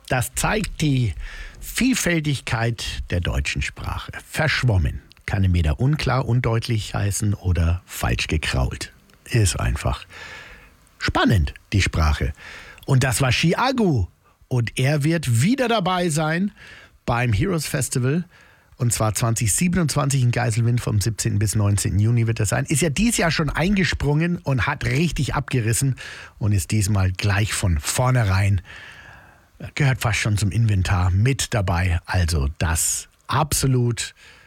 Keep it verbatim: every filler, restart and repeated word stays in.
Das zeigt die Vielfältigkeit der deutschen Sprache. Verschwommen kann entweder unklar, undeutlich heißen oder falsch gekrault. Ist einfach spannend, die Sprache. Und das war Chiago. Und er wird wieder dabei sein beim Heroes Festival. Und zwar zwanzig siebenundzwanzig in Geiselwind vom siebzehnten bis neunzehnten Juni wird das sein. Ist ja dieses Jahr schon eingesprungen und hat richtig abgerissen und ist diesmal gleich von vornherein, gehört fast schon zum Inventar mit dabei. Also das absolut